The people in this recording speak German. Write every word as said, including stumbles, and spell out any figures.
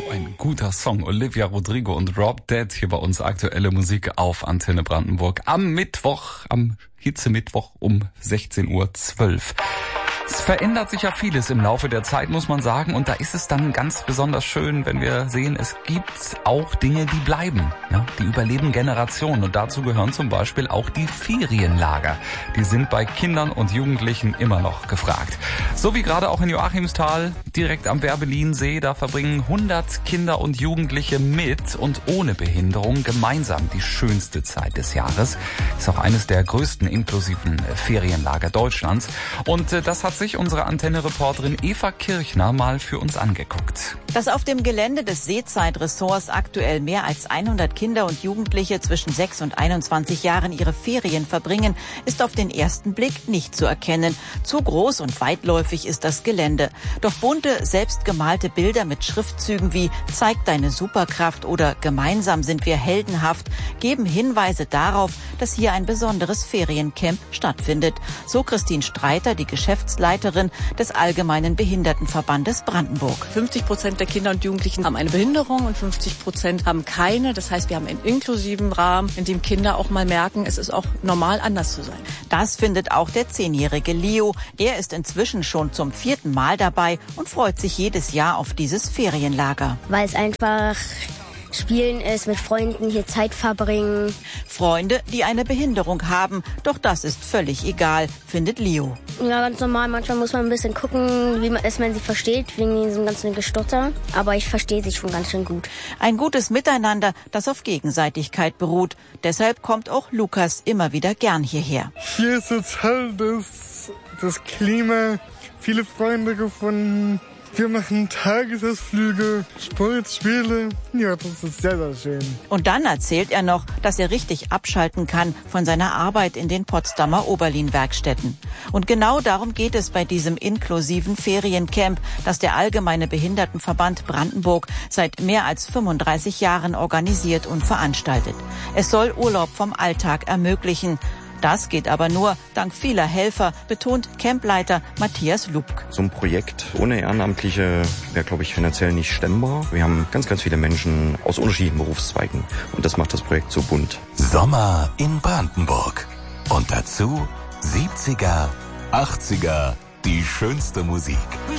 Ein guter Song. Olivia Rodrigo und Rob Dead hier bei uns. Aktuelle Musik auf Antenne Brandenburg. Am Mittwoch, am Hitzemittwoch um sechzehn Uhr zwölf. Es verändert sich ja vieles im Laufe der Zeit, muss man sagen. Und da ist es dann ganz besonders schön, wenn wir sehen, es gibt auch Dinge, die bleiben. Ja, die überleben Generationen. Und dazu gehören zum Beispiel auch die Ferienlager. Die sind bei Kindern und Jugendlichen immer noch gefragt. So wie gerade auch in Joachimsthal, direkt am Werbelinsee. Da verbringen hundert Kinder und Jugendliche mit und ohne Behinderung gemeinsam die schönste Zeit des Jahres. Ist auch eines der größten inklusiven Ferienlager Deutschlands. Und das hat sich unsere Antenne-Reporterin Eva Kirchner mal für uns angeguckt. Dass auf dem Gelände des Seezeitressorts aktuell mehr als hundert Kinder und Jugendliche zwischen sechs und einundzwanzig Jahren ihre Ferien verbringen, ist auf den ersten Blick nicht zu erkennen. Zu groß und weitläufig ist das Gelände. Doch bunte, selbstgemalte Bilder mit Schriftzügen wie "Zeig deine Superkraft" oder "Gemeinsam sind wir heldenhaft" geben Hinweise darauf, dass hier ein besonderes Feriencamp stattfindet. So Christine Streiter, die Geschäftsleiterin des Allgemeinen Behindertenverbandes Brandenburg. fünfzig Prozent der Kinder und Jugendlichen haben eine Behinderung und fünfzig Prozent haben keine. Das heißt, wir haben einen inklusiven Rahmen, in dem Kinder auch mal merken, es ist auch normal, anders zu sein. Das findet auch der zehnjährige Leo. Er ist inzwischen schon zum vierten Mal dabei und freut sich jedes Jahr auf dieses Ferienlager. Weil es einfach Spielen ist, mit Freunden hier Zeit verbringen. Freunde, die eine Behinderung haben, doch das ist völlig egal, findet Leo. Ja, ganz normal. Manchmal muss man ein bisschen gucken, wie man es, man sie versteht, wegen diesem ganzen Gestotter. Aber ich verstehe sie schon ganz schön gut. Ein gutes Miteinander, das auf Gegenseitigkeit beruht. Deshalb kommt auch Lukas immer wieder gern hierher. Hier ist es toll, das, das Klima, viele Freunde gefunden. Wir machen Tagesausflüge, Sportspiele. Ja, das ist sehr, sehr schön. Und dann erzählt er noch, dass er richtig abschalten kann von seiner Arbeit in den Potsdamer Oberlin-Werkstätten. Und genau darum geht es bei diesem inklusiven Feriencamp, das der Allgemeine Behindertenverband Brandenburg seit mehr als fünfunddreißig Jahren organisiert und veranstaltet. Es soll Urlaub vom Alltag ermöglichen. Das geht aber nur dank vieler Helfer, betont Campleiter Matthias Lubk. So ein Projekt ohne Ehrenamtliche wäre, glaube ich, finanziell nicht stemmbar. Wir haben ganz, ganz viele Menschen aus unterschiedlichen Berufszweigen und das macht das Projekt so bunt. Sommer in Brandenburg. Und dazu siebziger, achtziger, die schönste Musik.